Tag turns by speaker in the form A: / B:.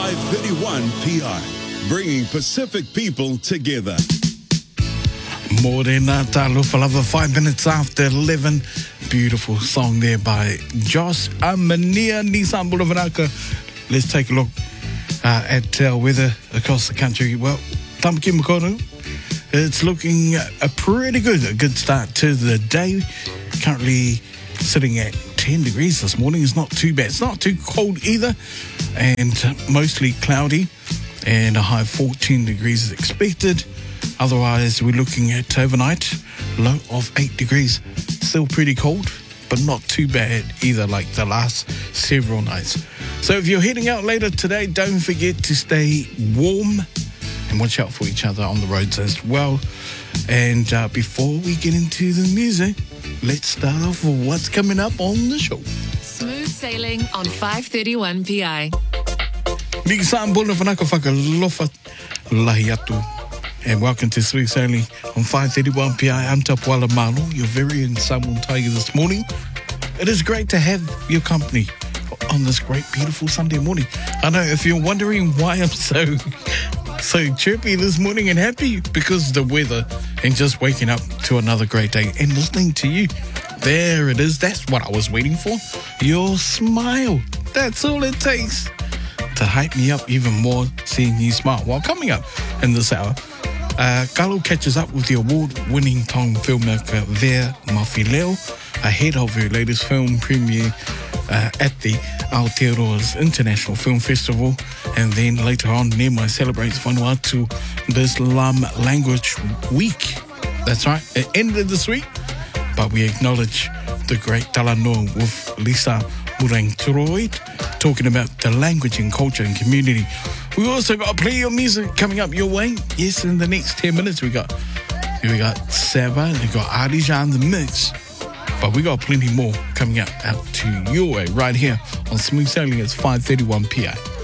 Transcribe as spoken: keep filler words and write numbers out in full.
A: five thirty-one P I, bringing Pacific people together.
B: Morena Talofa Lava, five minutes after eleven. Beautiful song there by Josh Amania Nissan Bulavanaka. Let's take a look uh, at uh, weather across the country. Well, Tamaki Makono, it's looking a pretty good, a good start to the day. Currently sitting at ten degrees this morning. It's not too bad. It's not too cold either, and mostly cloudy, and a high of fourteen degrees is expected. Otherwise, we're looking at overnight, low of eight degrees. Still pretty cold, but not too bad either, like the last several nights. So if you're heading out later today, don't forget to stay warm and watch out for each other on the roads as well. And uh, before we get into the music, let's start off with what's coming up on the show.
C: Smooth sailing on five thirty-one P I.
B: Niki Sambula Vanaka Whakalofa Lahi atu. And welcome to Smooth Sailing on five thirty-one P I. I'm Tapuala Malo, your very own Samoan Tiger this morning. It is great to have your company on this great, beautiful Sunday morning. I know if you're wondering why I'm so so chirpy this morning and happy, because the weather and just waking up to another great day and listening to you. There it is. That's what I was waiting for. Your smile. That's all it takes to hype me up even more, seeing you smile. Well, coming up in this hour, Uh, Kalo catches up with the award-winning Tongan filmmaker Vera Mafileo ahead of her latest film premiere uh, at the Aotearoa's International Film Festival. And then later on, Nema celebrates Vanuatu Islam Language Week. That's right, it ended this week, but we acknowledge the great Talanoa with Lisa Murang-Turoid, talking about the language and culture and community. We also got plenty of music coming up your way. Yes, in the next ten minutes we got we got Saba, we got Artijan the Mix, but we got plenty more coming up out to your way right here on Smooth Sailing. It's five thirty-one P I.